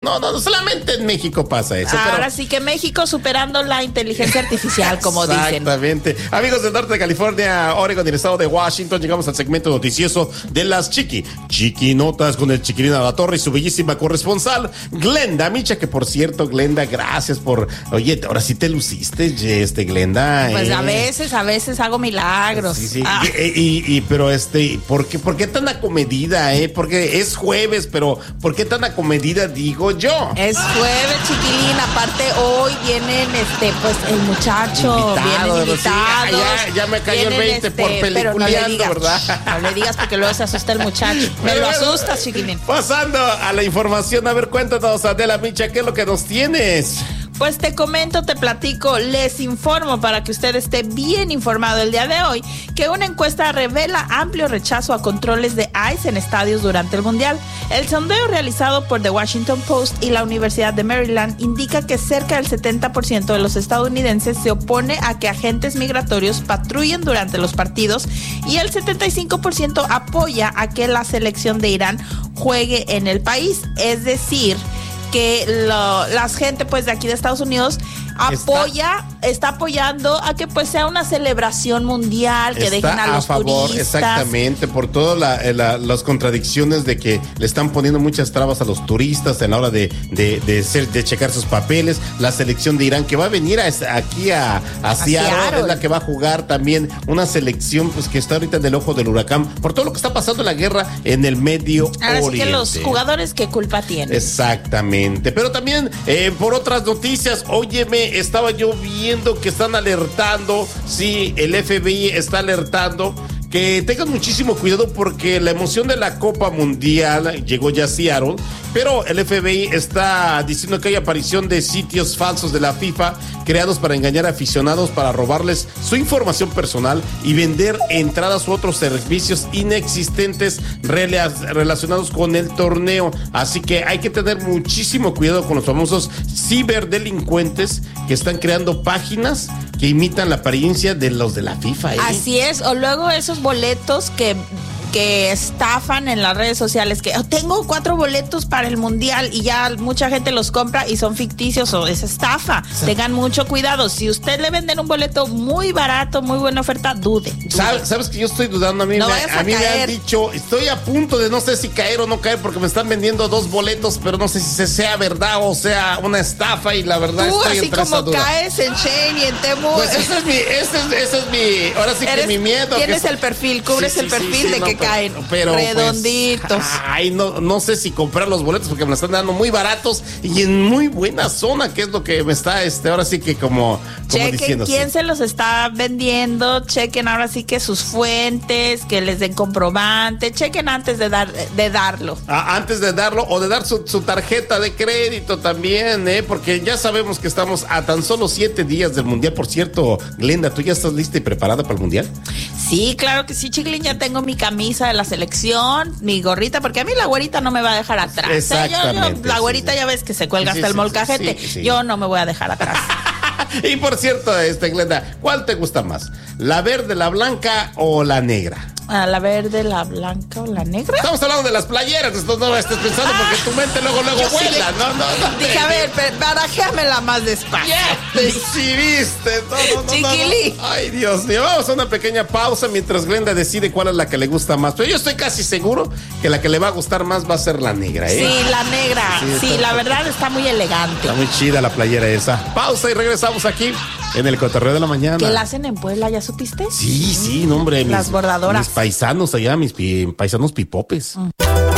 No, solamente en México pasa eso. Ahora sí que México superando la inteligencia artificial, como dicen. Exactamente. Amigos del norte de California, Oregon y el estado de Washington, llegamos al segmento noticioso de las Chiquinotas con el Chiquilín a la Torre y su bellísima corresponsal, Glenda Micha, que por cierto, Glenda, gracias por... Oye, ahora sí te luciste, Glenda. Pues a veces hago milagros. Sí. Pero ¿por qué tan acomedida, Porque es jueves, pero ¿por qué tan acomedida, digo yo? Es jueves, Chiquilín, aparte hoy vienen, pues el muchacho, vienen invitados. Sí, ya me cayó el 20 por peliculeando, ¿verdad? No le digas porque luego se asusta el muchacho. Me lo asustas, Chiquilín. Pasando a la información, a ver, cuéntanos, Adela Micha, ¿qué es lo que nos tienes? Pues te comento, te platico, les informo para que usted esté bien informado el día de hoy, que una encuesta revela amplio rechazo a controles de ICE en estadios durante el Mundial. El sondeo realizado por The Washington Post y la Universidad de Maryland indica que cerca del 70% de los estadounidenses se opone a que agentes migratorios patrullen durante los partidos y el 75% apoya a que la selección de Irán juegue en el país. Es decir, que la gente pues de aquí de Estados Unidos está apoyando a que pues sea una celebración mundial, que dejen a los turistas. Exactamente, por todas las contradicciones de que le están poniendo muchas trabas a los turistas en la hora de checar sus papeles. La selección de Irán que va a venir aquí a Seattle es la que va a jugar también, una selección pues que está ahorita en el ojo del huracán por todo lo que está pasando en la guerra en el Medio Oriente. Ahora sí que los jugadores, ¿qué culpa tienen? Exactamente, pero también por otras noticias, óyeme, estaba yo viendo que están alertando, sí, el FBI está alertando que tengan muchísimo cuidado porque la emoción de la Copa Mundial llegó ya a Seattle, pero el FBI está diciendo que hay aparición de sitios falsos de la FIFA creados para engañar a aficionados, para robarles su información personal y vender entradas u otros servicios inexistentes relacionados con el torneo. Así que hay que tener muchísimo cuidado con los famosos ciberdelincuentes que están creando páginas que imitan la apariencia de los de la FIFA. Así es, o luego esos boletos que estafan en las redes sociales, que tengo 4 boletos para el Mundial y ya mucha gente los compra y son ficticios o es estafa. Sí. Tengan mucho cuidado. Si usted le venden un boleto muy barato, muy buena oferta, dude. ¿Sabes que yo estoy dudando? A mí me han dicho, estoy a punto de no sé si caer o no caer porque me están vendiendo 2 boletos, pero no sé si sea verdad o sea una estafa y la verdad estoy entre esa duda. Así como caes en Shein y en Temu. Pues ese es mi, ahora sí que mi miedo. Tienes el perfil, cubres el perfil de que caen redonditos. Pues, no sé si comprar los boletos porque me los están dando muy baratos y en muy buena zona, que es lo que me está ahora sí que como chequen quién se los está vendiendo, chequen ahora sí que sus fuentes, que les den comprobante, chequen antes de darlo. Antes de darlo o de dar su tarjeta de crédito también, porque ya sabemos que estamos a tan solo 7 días del Mundial. Por cierto, Glenda, ¿tú ya estás lista y preparada para el Mundial? Sí, claro que sí, Chiquilín, ya tengo mi camisa de la selección, mi gorrita, porque a mí la güerita no me va a dejar atrás. Exactamente. La güerita ya ves que se cuelga hasta el molcajete. Sí. Yo no me voy a dejar atrás. Y por cierto, Glenda, ¿cuál te gusta más? ¿La verde, la blanca o la negra? ¿La verde, la blanca o la negra? Estamos hablando de las playeras, esto no estés pensando porque tu mente luego vuela. No. Dije, a ver, barajéamela más despacio. Te exhibiste. Chiquilín. Ay, Dios mío. Vamos a una pequeña pausa mientras Glenda decide cuál es la que le gusta más. Pero yo estoy casi seguro que la que le va a gustar más va a ser la negra, Sí, la negra. Sí, la verdad está muy elegante. Está muy chida la playera esa. Pausa y regresamos aquí en el Cotorreo de la Mañana. ¿Qué la hacen en Puebla? ¿Ya supiste? Sí, no, hombre. Las bordadoras. Mis paisanos allá, mis paisanos pipopes.